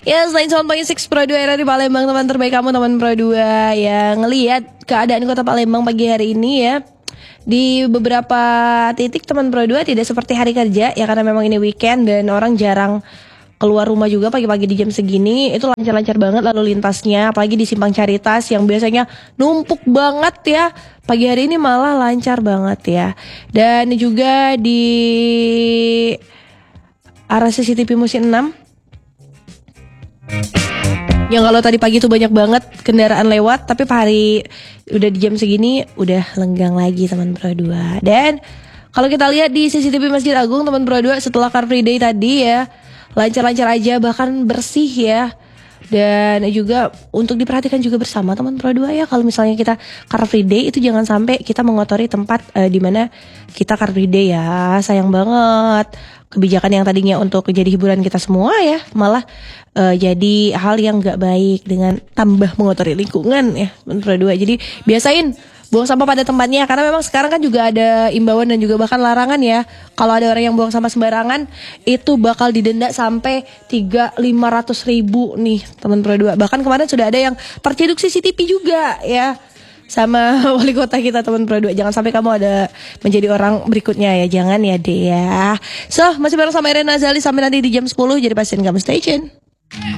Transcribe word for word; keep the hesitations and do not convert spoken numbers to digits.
Ya, selain sembilan koma enam Pro dua era di Palembang, teman terbaik kamu teman Pro dua yang ngelihat keadaan kota Palembang pagi hari ini ya. Di beberapa titik teman Pro dua tidak seperti hari kerja ya, karena memang ini weekend dan orang jarang keluar rumah juga pagi-pagi di jam segini. Itu lancar-lancar banget lalu lintasnya, apalagi di Simpang Caritas yang biasanya numpuk banget ya. Pagi hari ini malah lancar banget ya. Dan juga di arah C C T V Musim enam, yang kalau tadi pagi tuh banyak banget kendaraan lewat, tapi Pak hari udah di jam segini udah lenggang lagi teman Pro dua. Dan kalau kita lihat di C C T V Masjid Agung teman Pro dua, setelah Car Free Day tadi ya, lancar-lancar aja, bahkan bersih ya. Dan juga untuk diperhatikan juga bersama teman Pro dua ya, kalau misalnya kita Car Free Day itu jangan sampai kita mengotori tempat uh, di mana kita Car Free Day ya. Sayang banget. Kebijakan yang tadinya untuk jadi hiburan kita semua ya, malah uh, jadi hal yang gak baik dengan tambah mengotori lingkungan ya teman Pro dua. Jadi biasain buang sampah pada tempatnya, karena memang sekarang kan juga ada imbauan dan juga bahkan larangan ya. Kalau ada orang yang buang sampah sembarangan, itu bakal didenda sampai tiga lima ratus ribu nih teman Pro dua. Bahkan kemarin sudah ada yang terciduk C C T V juga ya, sama wali kota kita teman Pro dua. Jangan sampai kamu ada menjadi orang berikutnya ya, jangan ya deh ya. So, masih bareng sama Irene Nazali sampai nanti di jam sepuluh, jadi pastiin kamu stay tune.